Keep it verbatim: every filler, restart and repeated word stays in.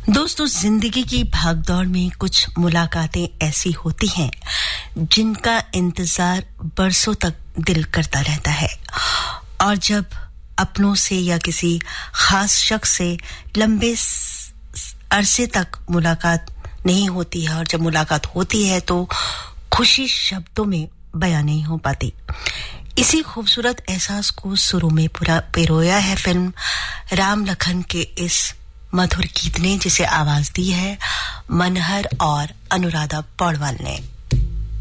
दोस्तों, जिंदगी की भागदौड़ में कुछ मुलाकातें ऐसी होती हैं जिनका इंतजार बरसों तक दिल करता रहता है, और जब अपनों से या किसी खास शख्स से लंबे अरसे तक मुलाकात नहीं होती है, और जब मुलाकात होती है तो खुशी शब्दों में बयां नहीं हो पाती। इसी खूबसूरत एहसास को सुरों में पूरा पिरोया है फिल्म राम लखन के इस मधुर गीत ने, जिसे आवाज दी है मनहर और अनुराधा पौडवाल ने।